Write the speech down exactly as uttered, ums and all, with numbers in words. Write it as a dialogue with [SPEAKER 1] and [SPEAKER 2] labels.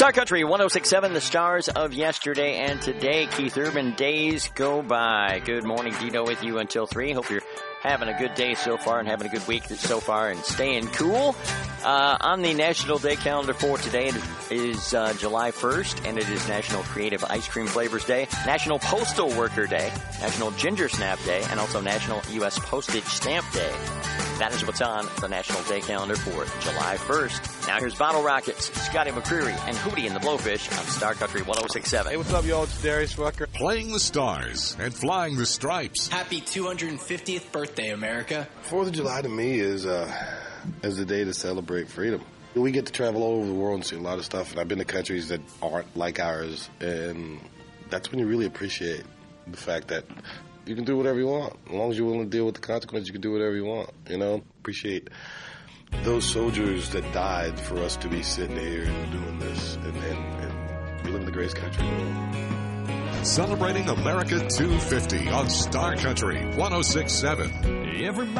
[SPEAKER 1] Star Country one oh six point seven, the stars of yesterday and today. Keith Urban, days go by. Good morning, Dino, with you until three. Hope you're having a good day so far and having a good week so far and staying cool. Uh, on the National Day calendar for today, it is uh, July first, and it is National Creative Ice Cream Flavors Day, National Postal Worker Day, National Ginger Snap Day, and also National U S Postage Stamp Day. That is what's on the National Day calendar for July first. Now here's Bottle Rockets, Scotty McCreery, and Hootie and the Blowfish on Star Country one oh six point seven.
[SPEAKER 2] Hey, what's up, y'all? It's Darius Rucker.
[SPEAKER 3] Playing the stars and flying the stripes.
[SPEAKER 4] Happy two hundred fiftieth birthday, America.
[SPEAKER 5] Fourth of July to me is uh, is the day to celebrate freedom. We get to travel all over the world and see a lot of stuff, and I've been to countries that aren't like ours, and that's when you really appreciate the fact that you can do whatever you want. As long as you're willing to deal with the consequences, you can do whatever you want, you know? Appreciate those soldiers that died for us to be sitting here and doing this, and, and, and we live in the greatest country in the world.
[SPEAKER 3] Celebrating America two fifty on Star Country one oh six point seven.
[SPEAKER 6] Everybody